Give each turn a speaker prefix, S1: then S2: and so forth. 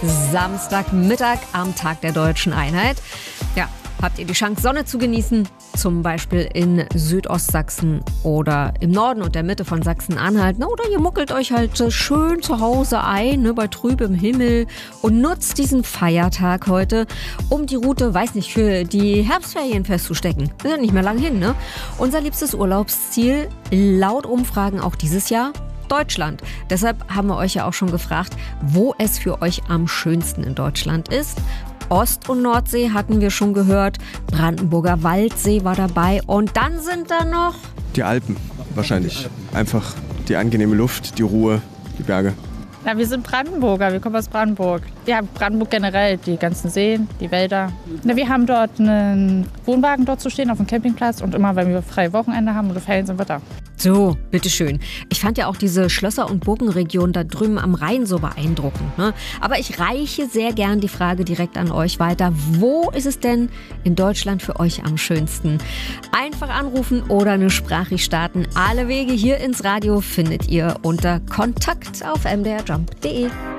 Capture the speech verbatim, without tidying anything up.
S1: Samstagmittag am Tag der Deutschen Einheit. Ja, habt ihr die Chance, Sonne zu genießen? Zum Beispiel in Südostsachsen oder im Norden und der Mitte von Sachsen-Anhalt. Oder ihr muckelt euch halt schön zu Hause ein, ne, bei trübem Himmel und nutzt diesen Feiertag heute, um die Route, weiß nicht, für die Herbstferien festzustecken. Ist ja nicht mehr lang hin, ne? Unser liebstes Urlaubsziel, laut Umfragen auch dieses Jahr, Deutschland. Deshalb haben wir euch ja auch schon gefragt, wo es für euch am schönsten in Deutschland ist. Ost- und Nordsee hatten wir schon gehört, Brandenburger Waldsee war dabei und dann sind da noch...
S2: Die Alpen wahrscheinlich. Einfach die angenehme Luft, die Ruhe, die Berge.
S3: Ja, wir sind Brandenburger, wir kommen aus Brandenburg. Ja, Brandenburg generell, die ganzen Seen, die Wälder. Ja, wir haben dort einen Wohnwagen dort zu stehen auf dem Campingplatz und immer, wenn wir freie Wochenende haben oder Ferien, sind wir da.
S1: So, bitteschön. Ich fand ja auch diese Schlösser- und Burgenregion da drüben am Rhein so beeindruckend, ne? Aber ich reiche sehr gern die Frage direkt an euch weiter. Wo ist es denn in Deutschland für euch am schönsten? Einfach anrufen oder eine Sprachricht starten. Alle Wege hier ins Radio findet ihr unter kontakt auf m d r jump punkt d e.